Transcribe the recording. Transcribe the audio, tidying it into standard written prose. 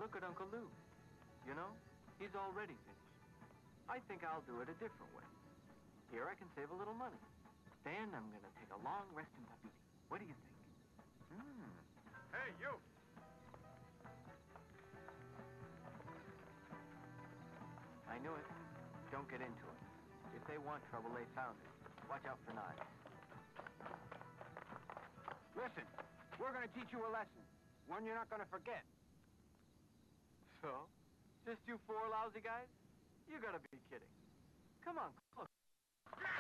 look at Uncle Lou. You know, he's already finished. I think I'll do it a different way. Here I can save a little money. Then I'm gonna take a long rest in Tahiti. What do you think? Hey, you! I knew it. Don't get into it. If they want trouble, they found it. Watch out for knives. Listen, we're gonna teach you a lesson. One you're not gonna forget. So? Just you four lousy guys? You gotta be kidding. Come on, close.